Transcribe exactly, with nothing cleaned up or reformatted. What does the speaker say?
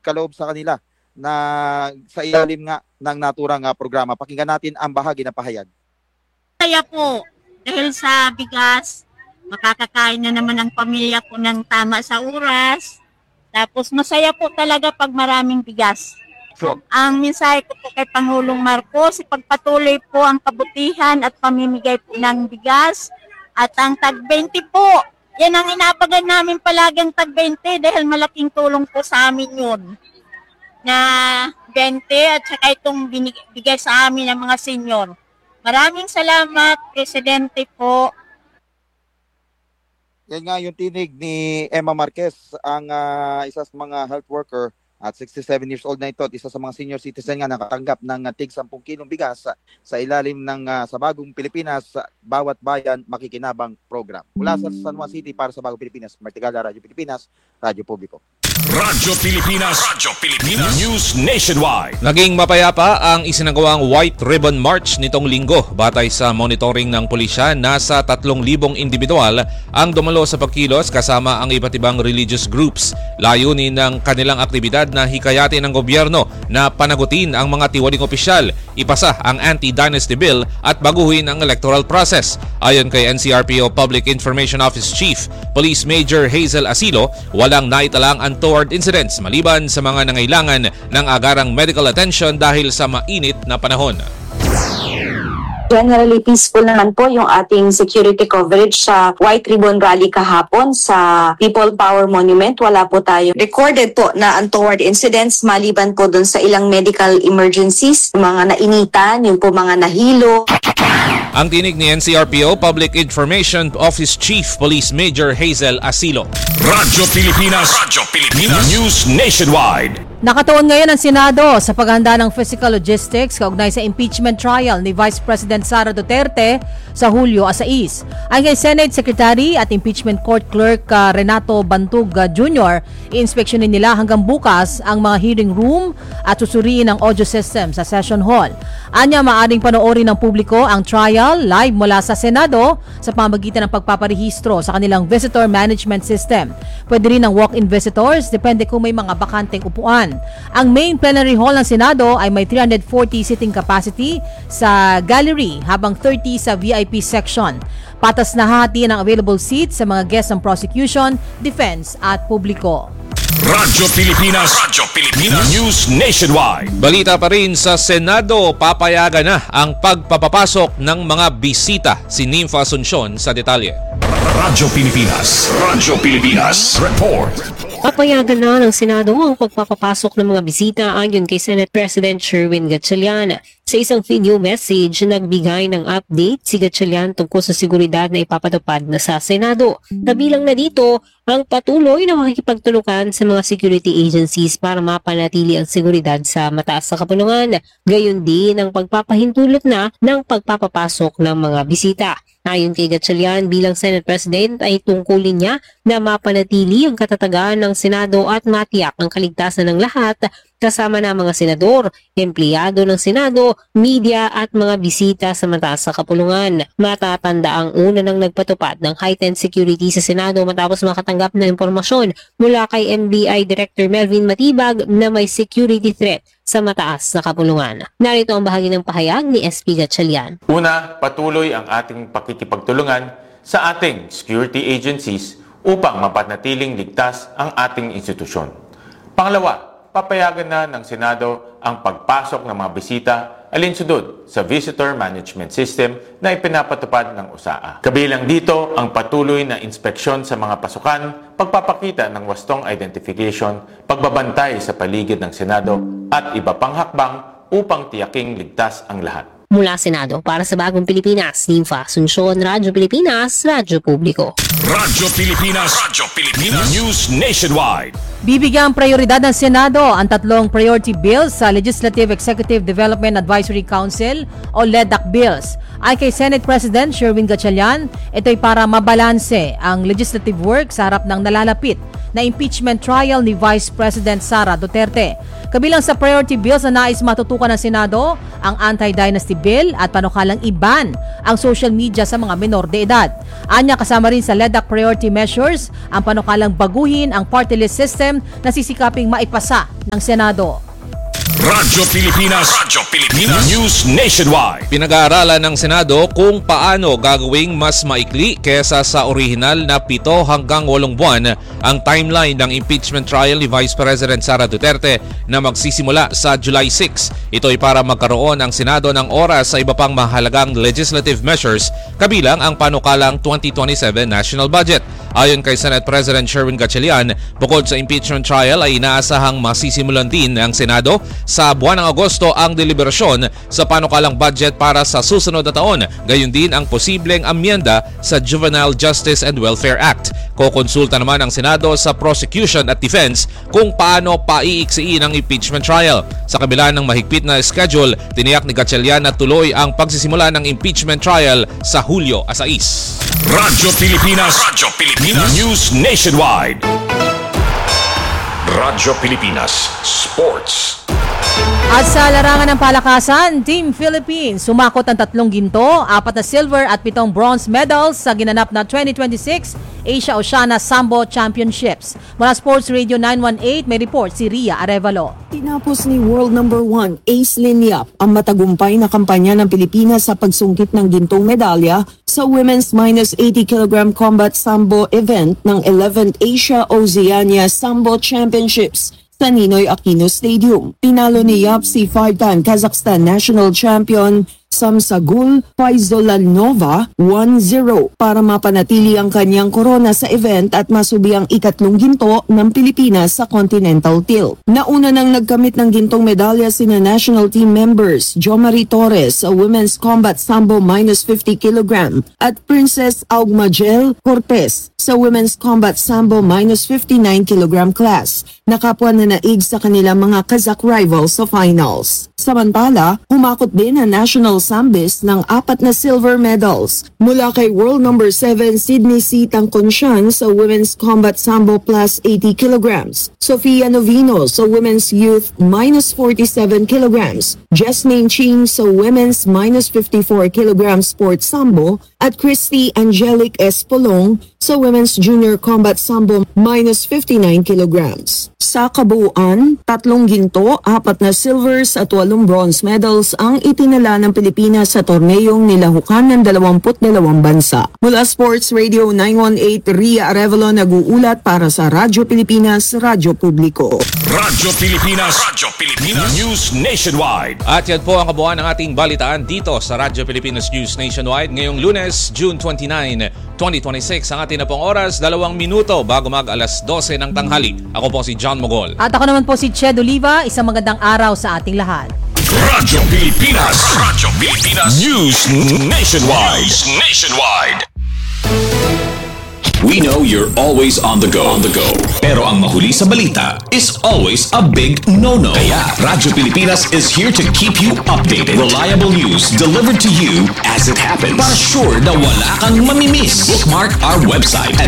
kaloob sa kanila na sa ilalim nga ng naturang uh, programa. Pakinggan natin ang bahagi na pahayag. Kaya po, dahil sa bigas, makakakain na naman ang pamilya ko ng tama sa oras. Tapos masaya po talaga pag maraming bigas. So, ang mensahe ko po kay Pangulong Marcos, ipagpatuloy po ang kabutihan at pamimigay po ng bigas. At ang tag twenty po, yan ang inapagan namin palagi ang tag twenty dahil malaking tulong po sa amin yun. Na twenty at saka itong binigay sa amin ng mga senior. Maraming salamat, Presidente po. Yan nga yung tinig ni Emma Marquez, ang uh, isa sa mga health worker at sixty-seven years old na ito at isa sa mga senior citizen nga nakatanggap ng uh, tig ten kilong bigas sa, sa ilalim ng uh, sa Bagong Pilipinas, uh, Bawat Bayan Makikinabang program. Mula sa San Juan City para sa Bagong Pilipinas, Martigala, Radyo Pilipinas, Radyo Publiko. Radyo Pilipinas, Radyo Pilipinas, News Nationwide. Naging mapayapa ang isinagawang White Ribbon March nitong linggo. Batay sa monitoring ng pulisya, nasa tatlong libong individual ang dumalo sa pagkilos kasama ang iba't ibang religious groups. Layunin ng kanilang aktibidad na hikayatin ng gobyerno na panagutin ang mga tiwaling opisyal, ipasa ang Anti-Dynasty Bill at baguhin ang electoral process. Ayon kay N C R P O Public Information Office Chief Police Major Hazel Asilo, walang naitalang untoward incidents maliban sa mga nangailangan ng agarang medical attention dahil sa mainit na panahon. Generally peaceful naman po yung ating security coverage sa White Ribbon Rally kahapon sa People Power Monument. Wala po tayo recorded po na untoward incidents maliban po dun sa ilang medical emergencies, mga nainitan, yung po mga nahilo. Ang tinig ni N C R P O Public Information Office Chief Police Major Hazel Asilo. Radyo Pilipinas, Radyo Pilipinas, News Nationwide. Nakatuon ngayon ang Senado sa paghahanda ng physical logistics kaugnay sa impeachment trial ni Vice President Sara Duterte sa Hulyo sais. Ayon kay Senate Secretary at Impeachment Court Clerk uh, Renato Bantug uh, Junior, i-inspeksyonin nila hanggang bukas ang mga hearing room at susuriin ang audio system sa session hall. Anya, maaring panoorin ng publiko ang trial live mula sa Senado sa pamagitan ng pagpaparehistro sa kanilang visitor management system. Pwede rin ang walk-in visitors, depende kung may mga bakanteng upuan. Ang main plenary hall ng Senado ay may three hundred forty seating capacity sa gallery habang thirty sa V I P section. Patas na hahatiin ang available seats sa mga guests ng prosecution, defense at publiko. Radyo Pilipinas, Radyo Pilipinas, News Nationwide. Balita pa rin sa Senado, papayagan na ang pagpapapasok ng mga bisita. Si Nympha Asuncion sa detalye. Radyo Pilipinas, Radyo Pilipinas, Report. Papayagan na ng Senado ang pagpapapasok ng mga bisita ayon kay Senate President Sherwin Gatchalian. Sa isang video message, nagbigay ng update si Gatchalian tungkol sa seguridad na ipapatupad na sa Senado. Kabilang na dito ang patuloy na makikipagtulungan sa mga security agencies para mapanatili ang seguridad sa mataas na kapulungan. Gayon din ang pagpapahintulot na ng pagpapapasok ng mga bisita. Ayon kay Gatchalian, bilang Senate President ay tungkulin niya na mapanatili ang katatagan ng Senado at matiyak ang kaligtasan ng lahat kasama na mga senador, empleyado ng Senado, media at mga bisita sa mataas na kapulungan. Matatanda ang una nang nagpatupad ng heightened security sa Senado matapos makatanggap ng impormasyon mula kay N B I Director Melvin Matibag na may security threat sa mataas na kapulungan. Narito ang bahagi ng pahayag ni S P Gatchalian. Una, patuloy ang ating pakikipagtulungan sa ating security agencies upang mapanatiling ligtas ang ating institusyon. Pangalawa, papayagan na ng Senado ang pagpasok ng mga bisita alinsunod sa Visitor Management System na ipinapatupad ng U S A A. Kabilang dito ang patuloy na inspeksyon sa mga pasukan, pagpapakita ng wastong identification, pagbabantay sa paligid ng Senado at iba pang hakbang upang tiyaking ligtas ang lahat. Mula Senado, para sa Bagong Pilipinas, Nympha Asuncion, Radyo Pilipinas, Radyo Publiko. Radyo Pilipinas, Radyo Pilipinas, News Nationwide. Bibigyang prioridad ng Senado ang tatlong priority bills sa Legislative Executive Development Advisory Council o L E D A C bills. Ay kay Senate President Sherwin Gatchalian, ito'y para mabalanse ang legislative work sa harap ng nalalapit na impeachment trial ni Vice President Sara Duterte. Kabilang sa priority bills na nais matutukan ng Senado, ang Anti-Dynasty Bill at panukalang i-ban ang social media sa mga menor de edad. Anya, kasama rin sa L E D A C priority measures ang panukalang baguhin ang party list system na sisikaping maipasa ng Senado. Radyo Pilipinas. Radyo Pilipinas. News Nationwide. Pinag-aaralan ng Senado kung paano gagawing mas maikli kesa sa orihinal na pito hanggang walong buwan ang timeline ng impeachment trial ni Vice President Sara Duterte na magsisimula sa July six. Ito ay para magkaroon ang Senado ng oras sa iba pang mahalagang legislative measures kabilang ang panukalang twenty twenty-seven national budget. Ayon kay Senate President Sherwin Gatchalian, bukod sa impeachment trial ay inaasahang masisimulan din ng Senado sa buwan ng Agosto ang deliberasyon sa panukalang budget para sa susunod na taon. Gayon din ang posibleng amyenda sa Juvenile Justice and Welfare Act. Kokonsulta naman ang Senado sa prosecution at defense kung paano paiiksiin ang impeachment trial. Sa kabila ng mahigpit na schedule, tiniyak ni Gatchalian na tuloy ang pagsisimula ng impeachment trial sa Hulyo sais. Radyo Pilipinas. Radyo Pilipinas. News Nationwide. Radyo Pilipinas Sports. At sa larangan ng palakasan, Team Philippines sumakot ang tatlong ginto, apat na silver at pitong bronze medals sa ginanap na twenty twenty-six Asia Oceania Sambo Championships. Mula Sports Radio nine one eight, may report si Ria Arevalo. Tinapos ni world number one Ace Lin Yap ang matagumpay na kampanya ng Pilipinas sa pagsungkit ng gintong medalya sa Women's minus eighty kilogram Combat Sambo event ng eleventh Asia Oceania Sambo Championships sa Ninoy Aquino Stadium. Pinalo ni Yap si five-time Kazakhstan national champion Samsagul Faizolanova one zero para mapanatili ang kanyang korona sa event at masubi ang ikatlong ginto ng Pilipinas sa Continental Tilt. Nauna nang nagkamit ng gintong medalya sina national team members Jo Marie Torres sa Women's Combat Sambo minus fifty kilogram at Princess Augmajel Cortez sa Women's Combat Sambo minus fifty-nine kilogram class. Nakapwa na naig sa kanilang mga Kazakh rivals sa finals. Samantala, humakot din ang national Sambis ng apat na silver medals mula kay world number seven Sydney C. Tangkonshan sa Women's Combat Sambo plus eighty kilograms, Sofia Novino sa Women's Youth minus forty-seven kilograms, Jasmine Ching sa Women's minus fifty-four kilograms Sport Sambo at Christy Angelic Espolong sa Women's Junior Combat Sambo minus fifty-nine kilograms. Sa kabuuan, tatlong ginto, apat na silvers at walong bronze medals ang itinala ng Pilipinas sa torneyong nilahukan ng dalawamput dalawang bansa. Mula Sports Radio nine one eight, Ria Arevalo nag-uulat para sa Radyo Pilipinas, Radyo Publiko. Radyo Pilipinas. Radyo Pilipinas News Nationwide. At yan po ang kabuuan ng ating balitaan dito sa Radyo Pilipinas News Nationwide ngayong Lunes, June twenty-ninth, twenty twenty-six. Ang ating na pong oras, dalawang minuto bago mag alas dose ng tanghali. Ako po si John Mogol. At ako naman po si Ched Oliva. Isang magandang araw sa ating lahat. Radyo Pilipinas. Radyo Pilipinas News Nationwide. News Nationwide. We know you're always on the go. On the go. Pero ang mahuli sa balita is always a big no-no. Kaya Radyo Pilipinas is here to keep you updated. Reliable news delivered to you as it happens. Para sure na wala kang mamimiss. Bookmark our website